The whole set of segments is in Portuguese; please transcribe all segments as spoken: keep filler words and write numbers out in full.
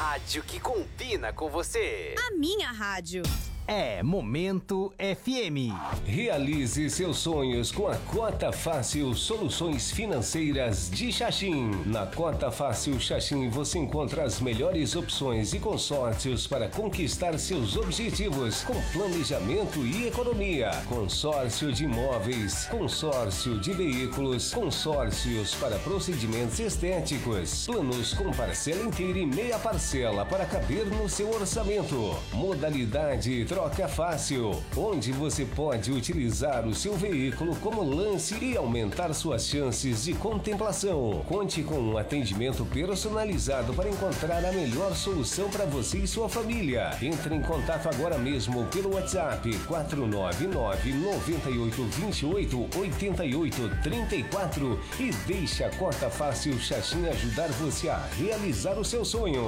rádio que combina com você. A minha rádio. É Momento F M. Realize seus sonhos com a Cota Fácil Soluções Financeiras de Xaxim. Na Cota Fácil Xaxim você encontra as melhores opções e consórcios para conquistar seus objetivos com planejamento e economia. Consórcio de imóveis, consórcio de veículos, consórcios para procedimentos estéticos, planos com parcela inteira e meia parcela para caber no seu orçamento. Modalidade Troca Fácil, onde você pode utilizar o seu veículo como lance e aumentar suas chances de contemplação. Conte com um atendimento personalizado para encontrar a melhor solução para você e sua família. Entre em contato agora mesmo pelo WhatsApp quatro nove nove, nove oito dois oito, oito oito três quatro e deixe a Cota Fácil Xaxim ajudar você a realizar o seu sonho.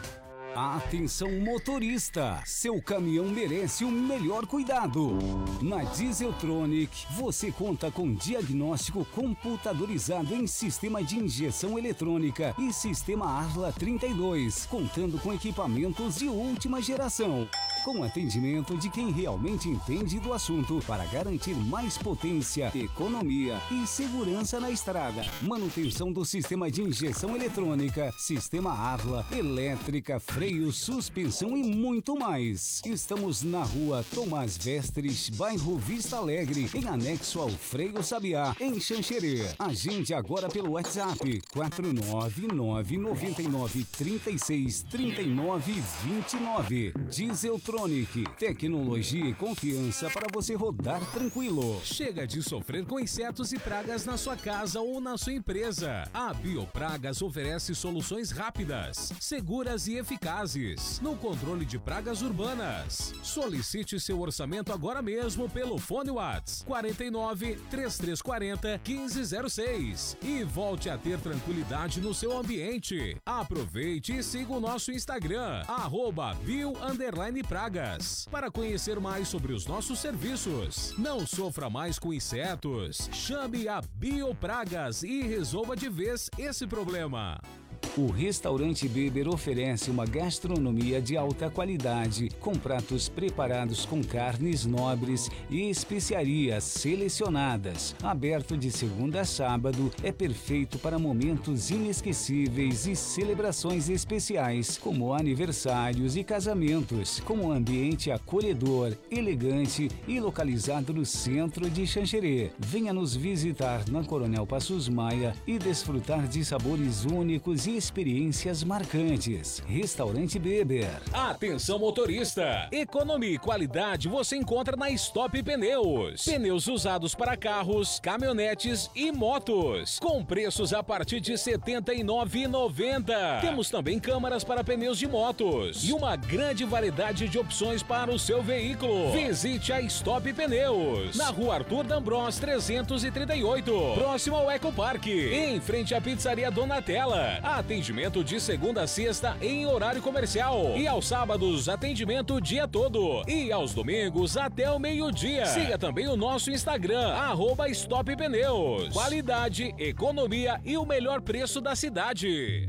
Atenção motorista, seu caminhão merece o melhor cuidado. Na Dieseltronic, você conta com diagnóstico computadorizado em sistema de injeção eletrônica e sistema Arla trinta e dois, contando com equipamentos de última geração. Com atendimento de quem realmente entende do assunto para garantir mais potência, economia e segurança na estrada. Manutenção do sistema de injeção eletrônica, sistema Arla, elétrica, freio, suspensão e muito mais. Estamos na rua Tomás Vestres, bairro Vista Alegre, em anexo ao Freio Sabiá, em Xanxerê. Agende agora pelo WhatsApp quatro nove nove, nove nove três seis, três nove dois nove. Dieseltronic, tecnologia e confiança para você rodar tranquilo. Chega de sofrer com insetos e pragas na sua casa ou na sua empresa. A Biopragas oferece soluções rápidas, seguras e eficazes no controle de pragas urbanas. Solicite seu orçamento agora mesmo pelo fone WhatsApp quarenta e nove, trinta e três quarenta, quinze zero seis e volte a ter tranquilidade no seu ambiente. Aproveite e siga o nosso Instagram, arroba bio underline pragas, para conhecer mais sobre os nossos serviços. Não sofra mais com insetos. Chame a Biopragas e resolva de vez esse problema. O Restaurante Beber oferece uma gastronomia de alta qualidade, com pratos preparados com carnes nobres e especiarias selecionadas. Aberto de segunda a sábado, é perfeito para momentos inesquecíveis e celebrações especiais, como aniversários e casamentos, com um ambiente acolhedor, elegante e localizado no centro de Xanxerê. Venha nos visitar na Coronel Passos Maia e desfrutar de sabores únicos e experiências marcantes. Restaurante Beber. Atenção motorista, economia e qualidade você encontra na Stop Pneus. Pneus usados para carros, caminhonetes e motos, com preços a partir de setenta e nove reais e noventa centavos. Temos também câmaras para pneus de motos e uma grande variedade de opções para o seu veículo. Visite a Stop Pneus, na rua Arthur D'Ambrós trezentos e trinta e oito, próximo ao Ecopark, em frente à pizzaria Donatella. Atendimento de segunda a sexta em horário comercial e aos sábados atendimento o dia todo e aos domingos até o meio-dia. Siga também o nosso Instagram, arroba Stop Pneus. Qualidade, economia e o melhor preço da cidade.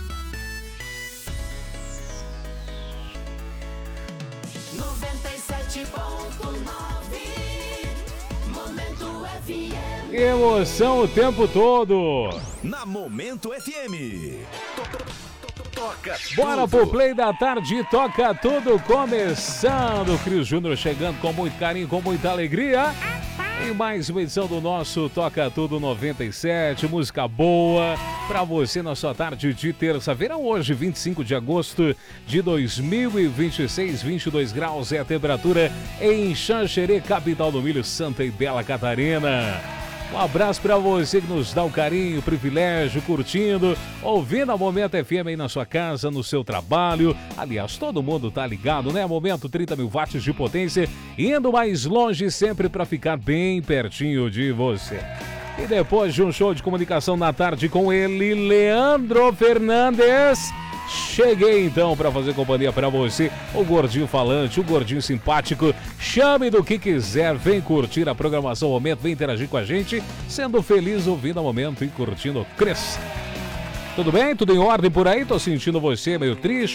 noventa e sete ponto nove Momento F M. Emoção o tempo todo. Na Momento F M. Toca Bora pro play da tarde, toca tudo começando. Cris Júnior chegando com muito carinho, com muita alegria. Em mais uma edição do nosso Toca Tudo noventa e sete, música boa pra você na sua tarde de terça-feira, hoje, vinte e cinco de agosto de dois mil e vinte e seis, vinte e dois graus é a temperatura em Xanxerê, capital do milho, Santa e Bela Catarina. Um abraço para você que nos dá o carinho, o privilégio, curtindo, ouvindo a Momento F M aí na sua casa, no seu trabalho. Aliás, todo mundo tá ligado, né? Momento trinta mil watts de potência, indo mais longe sempre para ficar bem pertinho de você. E depois de um show de comunicação na tarde com ele, Leandro Fernandes, cheguei então para fazer companhia para você, o gordinho falante, o gordinho simpático. Chame do que quiser, vem curtir a programação Momento, vem interagir com a gente, sendo feliz ouvindo a Momento e curtindo Cris. Tudo bem? Tudo em ordem por aí? Tô sentindo você meio triste,